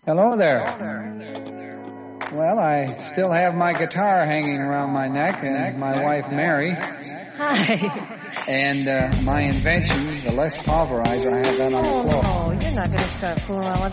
Hello there. Well, I still have my guitar hanging around my neck and my wife, Mary. Hi. And my invention, the Les Pulverizer, I have that on the floor. Oh, you're not going to start fooling around with